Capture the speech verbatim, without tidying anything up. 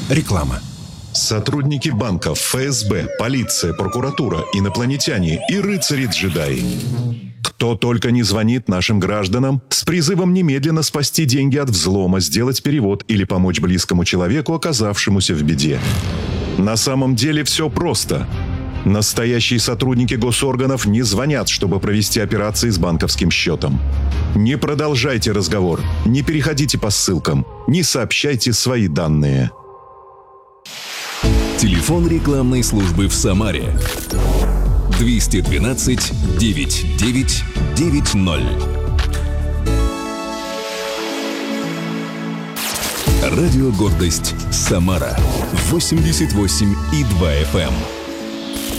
Реклама. Сотрудники банков, эф эс бэ, полиция, прокуратура, инопланетяне и рыцари-джедаи. Кто только не звонит нашим гражданам с призывом немедленно спасти деньги от взлома, сделать перевод или помочь близкому человеку, оказавшемуся в беде. На самом деле все просто. Настоящие сотрудники госорганов не звонят, чтобы провести операции с банковским счетом. Не продолжайте разговор, не переходите по ссылкам, не сообщайте свои данные. Телефон рекламной службы в Самаре. двести двенадцать девятьсот девять девять ноль. Радио «Гордость» Самара. восемьдесят восемь и два эф эм.